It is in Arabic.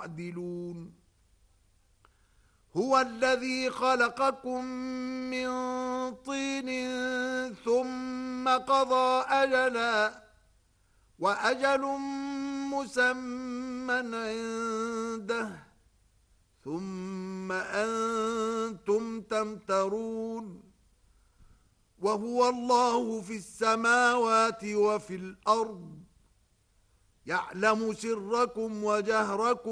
تعدلون هو الذي خلقكم من طين ثم قضى أجلا وأجل مسمى عنده ثم أنتم تمترون وهو الله في السماوات وفي الأرض يعلم سركم وجهركم